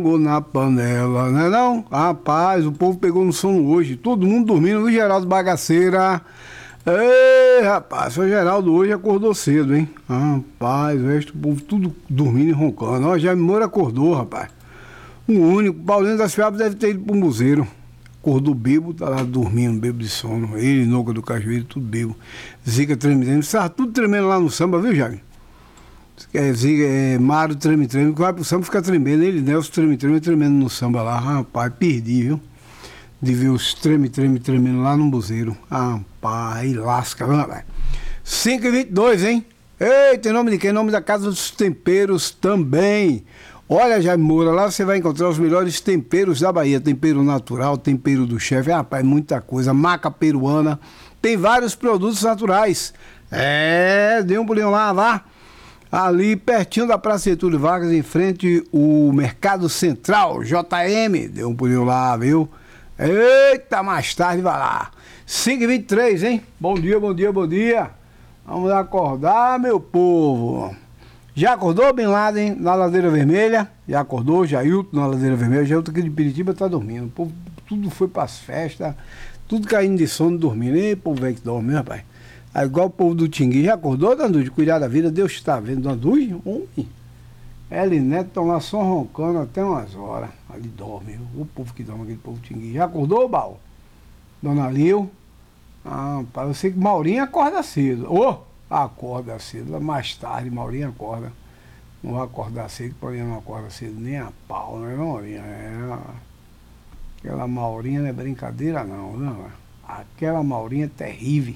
Na panela, né não? Rapaz, o povo pegou no sono hoje. Todo mundo dormindo, viu, Geraldo Bagaceira? Ei, rapaz, o Geraldo hoje acordou cedo, hein? Rapaz, o resto do povo tudo dormindo e roncando. Ó, Jaime Moura acordou, rapaz. O único, Paulinho das Fiabas deve ter ido pro museiro. Acordou bêbado, tá lá dormindo, bêbado de sono. Ele, Noga do Cajueiro, tudo bêbado. Zica tremendo. Estava tudo tremendo lá no samba, viu, Jaime? Mário treme, que vai pro samba ficar tremendo. Ele, Nelson tremendo no samba lá. Rapaz, perdi, viu? De ver os tremendo lá no buzeiro. Rapaz, aí lasca, viu, rapaz? 5h22, hein? Eita, em nome de quem? Em nome da Casa dos Temperos também. Olha, Jaime Moura, lá você vai encontrar os melhores temperos da Bahia. Tempero natural, tempero do chefe. Rapaz, muita coisa. Maca peruana. Tem vários produtos naturais. Dê um pulinho lá. Ali pertinho da Praça Getúlio Vargas, em frente o Mercado Central, JM, deu um pulinho lá, viu? Eita, mais tarde vai lá. 5h23, hein? Bom dia. Vamos acordar, meu povo. Já acordou, Bin Laden, na Ladeira Vermelha? Já acordou, Jailton, na Ladeira Vermelha? Jailton aqui de Piritiba tá dormindo. O povo tudo foi pras festas, tudo caindo de sono, dormindo. Ei, povo velho que dorme, rapaz. Aí, igual o povo do Tingui. Já acordou, Dandude? Cuidar da vida, Deus está vendo. Dandude? Homem. Ela e Neto estão lá só roncando até umas horas. Ali dorme, viu? O povo que dorme, aquele povo Tingui. Já acordou, Bal? Dona Lil? Eu sei que Maurinha acorda cedo. Acorda cedo. Mais tarde, Maurinha acorda. Não vai acordar cedo, porque Maurinha não acorda cedo nem a pau, né, Maurinha? Aquela Maurinha não é brincadeira, não, né? Aquela Maurinha é terrível.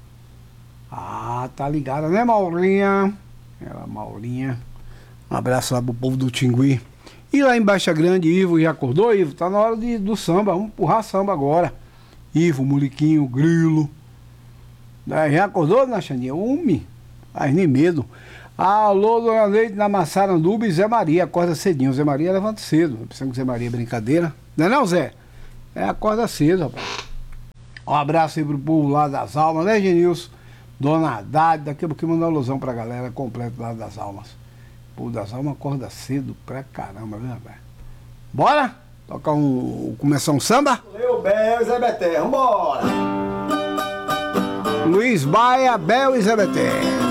Tá ligada, né, Maurinha? Ela, Maurinha. Um abraço lá pro povo do Tingui. E lá em Baixa Grande, Ivo, já acordou, Ivo? Tá na hora do samba, vamos empurrar samba agora. Ivo, Muliquinho, Grilo. Já acordou, dona Xaninha? Mas nem medo. Alô, dona Leite, na Massaranduba e Zé Maria, acorda cedinho. Zé Maria levanta cedo. Pensando que Zé Maria é brincadeira. Não é não, Zé? Acorda cedo, rapaz. Um abraço aí pro povo lá das Almas, né, Genilson? Dona Haddad, daqui a pouquinho mandar uma alusão pra galera completa lá das Almas. O povo das Almas acorda cedo pra caramba, viu, rapaz? Bora? Começar um samba? Eu, Bel e Zé Beté, vambora! Luiz Baia, Bel e Zé Beté.